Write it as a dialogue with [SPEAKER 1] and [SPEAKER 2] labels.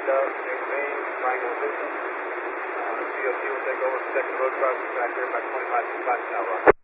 [SPEAKER 1] up, next main, triangle vision. COT will take over, second road crossing back here by 25 to 5 Tower.